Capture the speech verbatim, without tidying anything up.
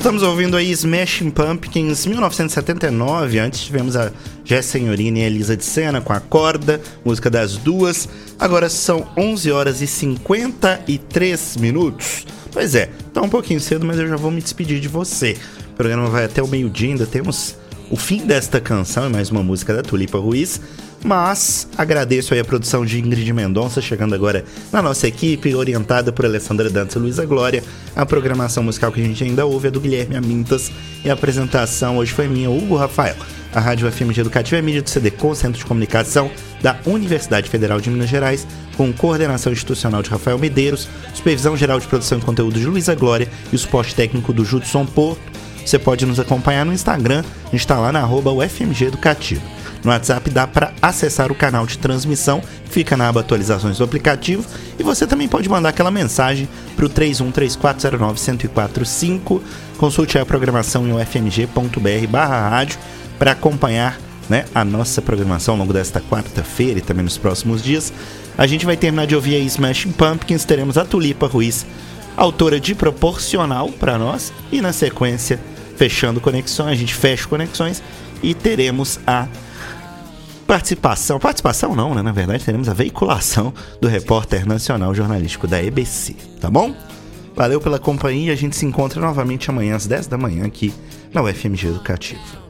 Estamos ouvindo aí Smashing Pumpkins, mil novecentos e setenta e nove. Antes tivemos a Jess Senhorini e a Elisa de Sena com a Corda, música das duas. Agora são onze horas e cinquenta e três minutos. Pois é, tá um pouquinho cedo, mas eu já vou me despedir de você. O programa vai até o meio-dia, ainda temos o fim desta canção e mais uma música da Tulipa Ruiz. Mas agradeço aí a produção de Ingrid Mendonça, chegando agora na nossa equipe, orientada por Alessandra Dantas e Luísa Glória. A programação musical que a gente ainda ouve é do Guilherme Amintas e a apresentação hoje foi minha, Hugo Rafael. A Rádio F M G Educativa é mídia do C D C O, Centro de Comunicação da Universidade Federal de Minas Gerais, com coordenação institucional de Rafael Medeiros, supervisão geral de produção e conteúdo de Luísa Glória e o suporte técnico do Judson Porto. Você pode nos acompanhar no Instagram, a gente está lá na arroba U F M G Educativa. No WhatsApp dá para acessar o canal de transmissão, fica na aba atualizações do aplicativo, e você também pode mandar aquela mensagem para o três um três quatro zero nove um zero quatro cinco. Consulte a programação em ufmg.br barra rádio para acompanhar, né, a nossa programação ao longo desta quarta-feira e também nos próximos dias. A gente vai terminar de ouvir a Smashing Pumpkins, teremos a Tulipa Ruiz, autora de Proporcional para nós, e na sequência, fechando conexões, a gente fecha conexões e teremos a participação, participação não, né? Na verdade, teremos a veiculação do repórter nacional jornalístico da E B C, tá bom? Valeu pela companhia, a gente se encontra novamente amanhã às dez da manhã aqui na U F M G Educativa.